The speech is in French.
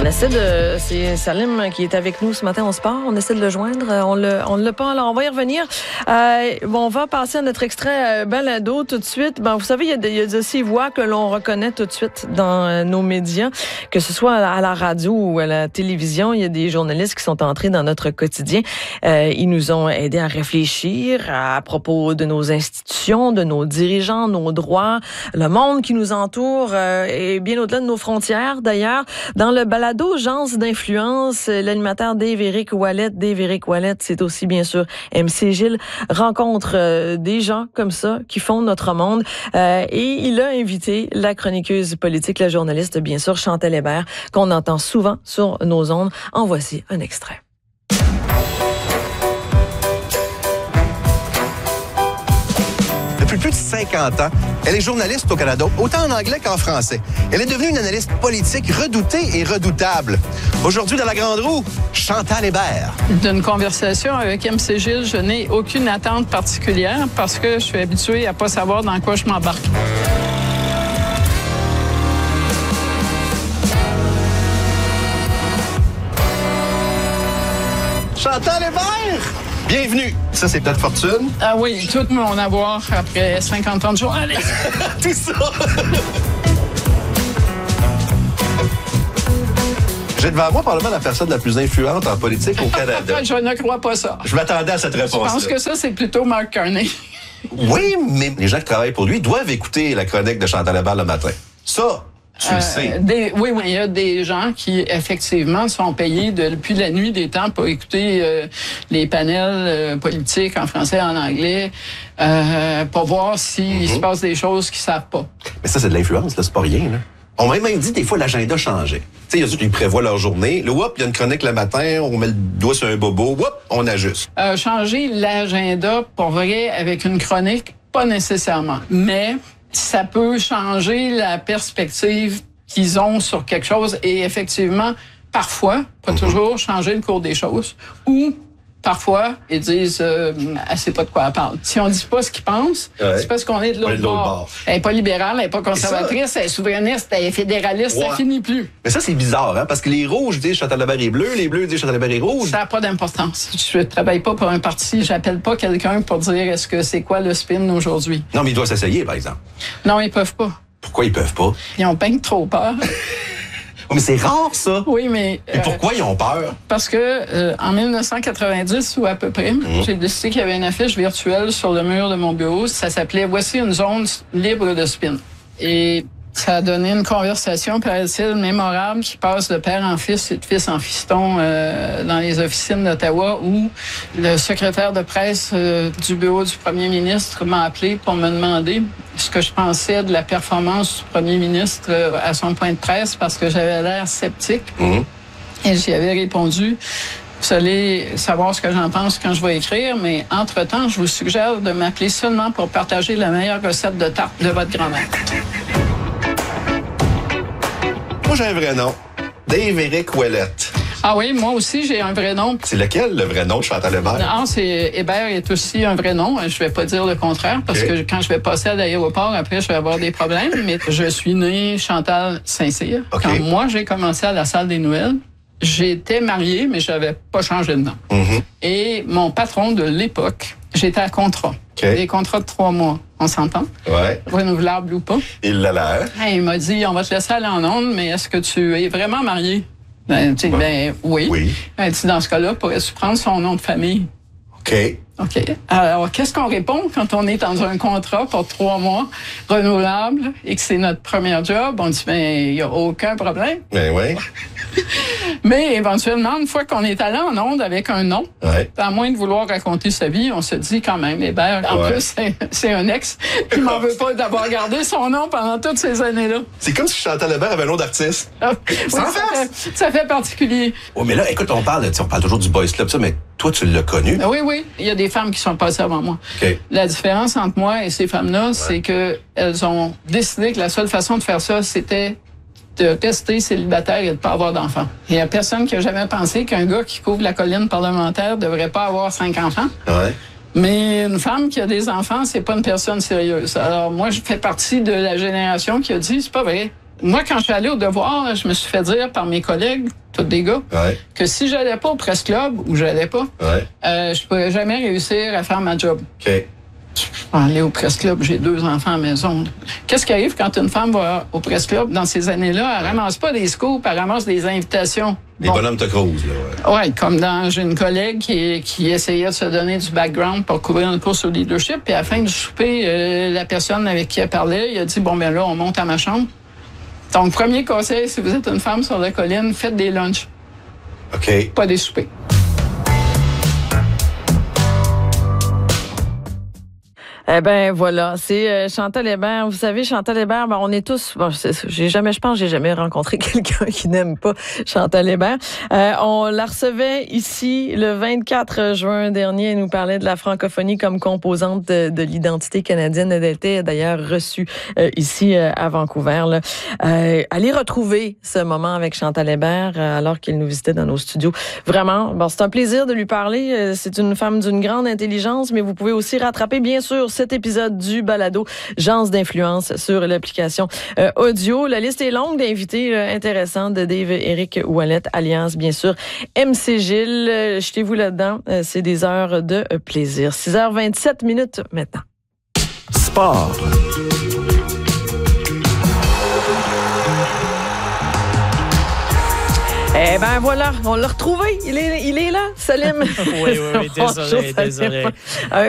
C'est Salim qui est avec nous ce matin. On se part, on essaie de le joindre. On l'a pas, alors on va y revenir. On va passer à notre extrait balado tout de suite. Vous savez, il y a de ces voix que l'on reconnaît tout de suite dans nos médias, que ce soit à la radio ou à la télévision. Il y a des journalistes qui sont entrés dans notre quotidien. Ils nous ont aidés à réfléchir à propos de nos institutions, de nos dirigeants, nos droits, le monde qui nous entoure et bien au-delà de nos frontières d'ailleurs. Dans le balado Gens d'influence, l'animateur Dave-Éric Ouellet, c'est aussi bien sûr MC Gilles, rencontre des gens comme ça qui font notre monde. Et il a invité la chroniqueuse politique, la journaliste bien sûr Chantal Hébert, qu'on entend souvent sur nos ondes. En voici un extrait. Depuis plus de 50 ans, elle est journaliste au Canada, autant en anglais qu'en français. Elle est devenue une analyste politique redoutée et redoutable. Aujourd'hui, dans la Grande Roue, Chantal Hébert. D'une conversation avec MC Gilles, je n'ai aucune attente particulière parce que je suis habituée à pas savoir dans quoi je m'embarque. Chantal Hébert! Bienvenue! Ça, c'est peut-être fortune. Ah oui, tout mon avoir après 50 ans de journaliste. Tout ça! J'ai devant moi probablement la personne la plus influente en politique au Canada. Je ne crois pas ça. Je m'attendais à cette réponse-là. Je pense que ça, c'est plutôt Mark Carney. Oui, mais les gens qui travaillent pour lui doivent écouter la chronique de Chantal Hébert le matin. Ça, tu le sais. Oui, il y a des gens qui, effectivement, sont payés depuis la nuit des temps pour écouter les panels politiques en français et en anglais pour voir s'il se passe des choses qu'ils savent pas. Mais ça, c'est de l'influence, là, c'est pas rien, là. On m'a même dit, des fois, l'agenda changeait. Tu sais, il y a ceux qui prévoient leur journée. Là, il y a une chronique le matin, on met le doigt sur un bobo, on ajuste. Changer l'agenda, pour vrai, avec une chronique, pas nécessairement. Mais ça peut changer la perspective qu'ils ont sur quelque chose et effectivement, parfois, pas toujours, changer le cours des choses. Ou parfois, ils disent elle sait pas de quoi elle parle. Si on dit pas ce qu'ils pensent, c'est parce qu'on est de l'autre bord. Elle est pas libérale, elle est pas conservatrice, elle est souverainiste, elle est fédéraliste, ça finit plus. Mais ça, c'est bizarre, hein, parce que les rouges disent Chantal Hébert est bleu, les bleus disent Chantal Hébert est rouge. Ça n'a pas d'importance. Je travaille pas pour un parti, j'appelle pas quelqu'un pour dire est-ce que c'est quoi le spin aujourd'hui. Non, mais ils doivent s'essayer, par exemple. Non, ils peuvent pas. Pourquoi ils peuvent pas? Ils ont bien trop peur. Oh, mais c'est rare, ça. Oui, mais... Et pourquoi ils ont peur? Parce que en 1990, ou à peu près, j'ai décidé qu'il y avait une affiche virtuelle sur le mur de mon bureau. Ça s'appelait « Voici une zone libre de spin ». Et ça a donné une conversation, paraît-il, mémorable qui passe de père en fils et de fils en fiston dans les officines d'Ottawa où le secrétaire de presse du bureau du premier ministre m'a appelé pour me demander ce que je pensais de la performance du premier ministre à son point de presse parce que j'avais l'air sceptique. Et j'y avais répondu, vous allez savoir ce que j'en pense quand je vais écrire, mais entre-temps, je vous suggère de m'appeler seulement pour partager la meilleure recette de tarte de votre grand-mère. Moi, j'ai un vrai nom. Dave-Éric Ouellet. Ah oui, moi aussi, j'ai un vrai nom. C'est lequel, le vrai nom de Chantal Hébert? Non, Hébert est aussi un vrai nom. Je vais pas dire le contraire, parce que quand je vais passer à l'aéroport, après, je vais avoir des problèmes. Mais je suis née Chantal Saint-Cyr. Quand moi, j'ai commencé à la salle des nouvelles, j'étais mariée, mais je n'avais pas changé de nom. Et mon patron de l'époque, j'étais à contrat. Des contrats de 3 mois. On s'entend? Ouais. Renouvelable ou pas. Il l'a l'air. Il m'a dit, on va te laisser aller en ondes, mais est-ce que tu es vraiment marié? Oui. Elle dit, dans ce cas-là, pourrais-tu prendre son nom de famille? OK. Alors, qu'est-ce qu'on répond quand on est dans un contrat pour 3 mois renouvelable et que c'est notre premier job? On dit, il n'y a aucun problème. Oui. Mais éventuellement, une fois qu'on est allé en onde avec un nom, à moins de vouloir raconter sa vie, on se dit quand même, Hébert, en plus, c'est un ex qui m'en veut pas d'avoir gardé son nom pendant toutes ces années-là. C'est comme si Chantal Hébert avait un nom d'artiste. Ça fait particulier. Oh, mais là, écoute, on parle toujours du Boys Club, ça, mais toi, tu l'as connu. Oui. Il y a des femmes qui sont passées avant moi. La différence entre moi et ces femmes-là, c'est que elles ont décidé que la seule façon de faire ça, c'était de rester célibataire et de ne pas avoir d'enfants. Il n'y a personne qui a jamais pensé qu'un gars qui couvre la colline parlementaire ne devrait pas avoir 5 enfants. Mais une femme qui a des enfants, c'est pas une personne sérieuse. Alors moi, je fais partie de la génération qui a dit, c'est pas vrai. Moi, quand je suis allée au devoir, je me suis fait dire par mes collègues, tous des gars, que si j'allais pas au Presse Club, ou j'allais pas, je pourrais jamais réussir à faire ma job. OK. Je vais aller au Presse Club, j'ai 2 enfants à la maison. Qu'est-ce qui arrive quand une femme va au Presse Club dans ces années-là? Elle ramasse pas des scoops, elle ramasse des invitations. Les bonhommes te croisent, là. Ouais, comme j'ai une collègue qui essayait de se donner du background pour couvrir une course au leadership, puis à la fin du souper, la personne avec qui elle parlait, il a dit, bon, ben là, on monte à ma chambre. Donc, premier conseil, si vous êtes une femme sur la colline, faites des lunchs. OK. Pas des soupers. Eh ben voilà, c'est Chantal Hébert. Vous savez, Chantal Hébert, on est tous. Bon, j'ai jamais rencontré quelqu'un qui n'aime pas Chantal Hébert. On la recevait ici le 24 juin dernier. Elle nous parlait de la francophonie comme composante de l'identité canadienne. Elle était d'ailleurs reçue ici à Vancouver. Là. Allez retrouver ce moment avec Chantal Hébert alors qu'elle nous visitait dans nos studios. Vraiment, c'est un plaisir de lui parler. C'est une femme d'une grande intelligence, mais vous pouvez aussi rattraper, bien sûr, cet épisode du balado Genres d'influence sur l'application audio. La liste est longue d'invités intéressants de Dave Éric Ouellet, Alliance, bien sûr. MC Gilles, jetez-vous là-dedans. C'est des heures de plaisir. 6h27 maintenant. Sport. Eh ben voilà, on l'a retrouvé. Il est là, Salim. Oui, désolé.